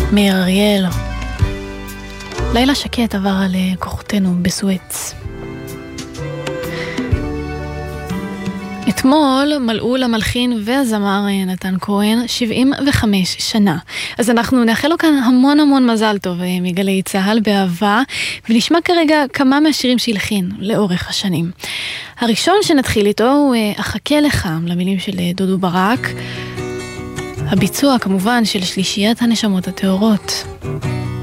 מאיר אריאל. לילה שקט עבר על כוחותינו בסואץ. אתמול מלאו למלחין והזמר נתן כהן 75 שנה. אז אנחנו נאחל לו כאן המון המון מזל טוב מגלי צהל באהבה, ונשמע כרגע כמה מהשירים שהלחין לאורך השנים. הראשון שנתחיל איתו הוא אחכה לך, למילים של דודו ברק. הביצוע כמובן של שלישיית הנשמות הטהורות.